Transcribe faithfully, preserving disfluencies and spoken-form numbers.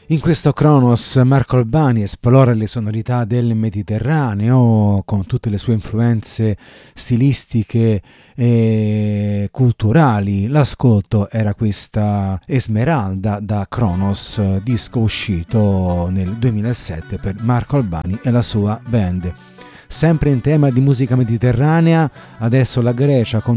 In questo Kronos Marco Albani esplora le sonorità del Mediterraneo con tutte le sue influenze stilistiche e culturali. L'ascolto era questa Esmeralda da Kronos, disco uscito nel duemilasette per Marco Albani e la sua band. Sempre in tema di musica mediterranea, adesso la Grecia con